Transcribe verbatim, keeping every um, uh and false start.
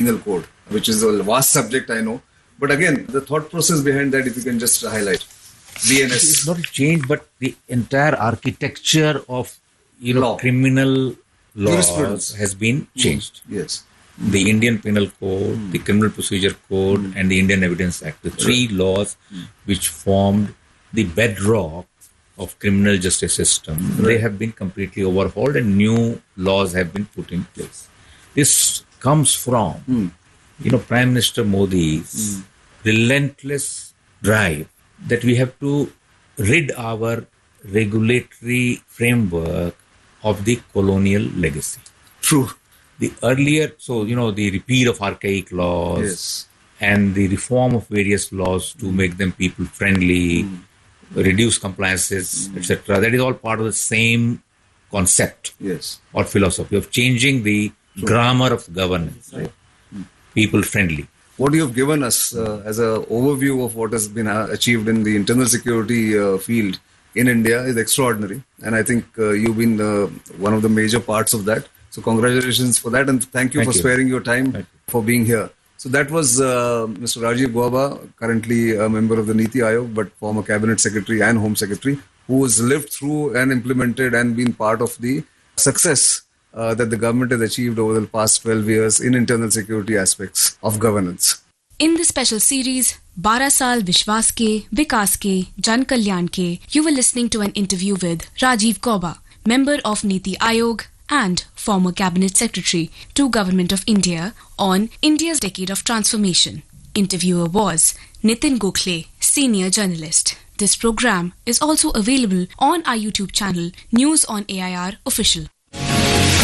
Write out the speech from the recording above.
Penal Code, which is a vast subject, I know. But again, the thought process behind that, if you can just highlight. B N S. It's not a change, but the entire architecture of you know law. criminal law has been changed. Mm. Yes. The Indian Penal Code, mm. the Criminal Procedure Code, mm. and the Indian Evidence Act, the three right. laws mm. which formed the bedrock of criminal justice system, right. they have been completely overhauled and new laws have been put in place. This comes from, mm. you know, Prime Minister Modi's mm. relentless drive that we have to rid our regulatory framework of the colonial legacy. True. The earlier, so, you know, the repeal of archaic laws yes. and the reform of various laws to make them people-friendly, mm. reduce compliances, mm. et cetera. That is all part of the same concept yes. or philosophy of changing the True. grammar of governance, right? Mm. People-friendly. What you have given us uh, as an overview of what has been uh, achieved in the internal security uh, field in India is extraordinary. And I think uh, you've been uh, one of the major parts of that. So congratulations for that. And thank you thank for you. sparing your time you. for being here. So that was uh, Mister Rajiv Gauba, currently a member of the Niti Aayog, but former Cabinet Secretary and Home Secretary, who has lived through and implemented and been part of the success Uh, that the government has achieved over the past twelve years in internal security aspects of governance. In the special series, बारह साल विश्वास के, विकास के, जन कल्याण के, you were listening to an interview with Rajiv Gauba, member of Niti Aayog and former Cabinet Secretary to Government of India on India's Decade of Transformation. Interviewer was Nitin Gokhale, senior journalist. This program is also available on our YouTube channel, News on A I R Official.